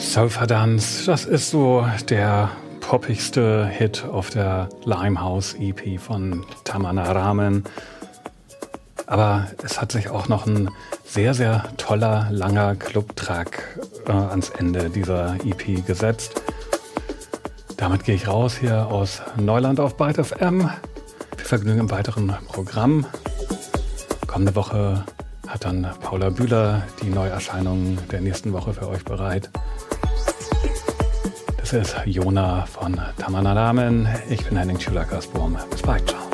Sulfur-Dance, das ist so der poppigste Hit auf der Limehouse EP von Tamana Ramen. Aber es hat sich auch noch ein sehr, sehr toller, langer Club-Track ans Ende dieser EP gesetzt. Damit gehe ich raus hier aus Neuland auf Byte FM. Viel Vergnügen im weiteren Programm. Kommende Woche hat dann Paula Bühler die Neuerscheinungen der nächsten Woche für euch bereit. Das ist Jona von Tamana Ramen. Ich bin Henning Schüler-Kasburm. Bis bald, ciao.